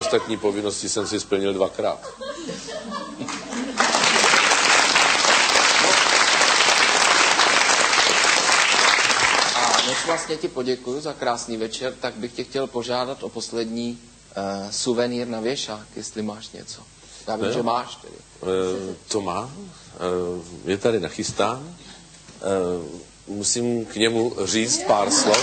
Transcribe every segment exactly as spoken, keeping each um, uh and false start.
ostatní povinnosti jsem si splnil dvakrát. A než vlastně ti poděkuju za krásný večer, tak bych tě chtěl požádat o poslední uh, suvenýr na věšák, jestli máš něco. Já vím, ne? že máš tedy. E, to má. E, je tady nachystán. E, musím k němu říct pár slov.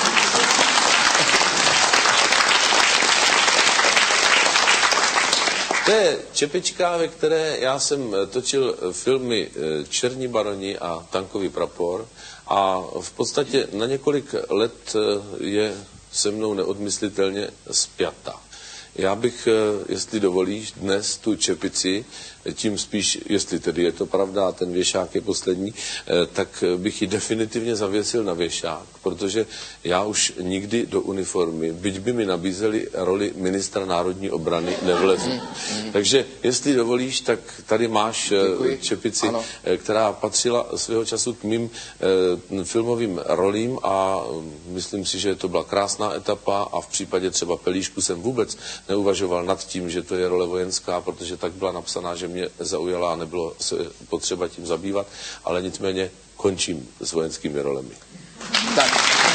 To je čepička, ve které já jsem točil filmy Černí baroni a Tankový prapor a v podstatě na několik let je se mnou neodmyslitelně spjata. Já bych, jestli dovolíš, dnes tu čepici, tím spíš, jestli tedy je to pravda a ten věšák je poslední, tak bych ji definitivně zavěsil na věšák, protože já už nikdy do uniformy, byť by mi nabízeli roli ministra národní obrany, nevlezu. Mm, mm. Takže, jestli dovolíš, tak tady máš Děkuji. čepici, ano. která patřila svého času k mým eh, filmovým rolím a myslím si, že to byla krásná etapa a v případě třeba Pelíšku jsem vůbec neuvažoval nad tím, že to je role vojenská, protože tak byla napsaná, že mě zaujala a nebylo se potřeba tím zabývat, ale nicméně končím s vojenskými rolemi. Tak.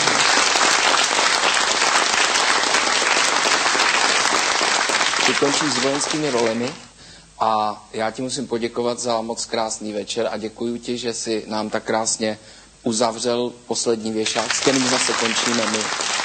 Ty končíš s vojenskými rolemi a já ti musím poděkovat za moc krásný večer a děkuji ti, že jsi nám tak krásně uzavřel poslední věšák, s kterým zase končíme my.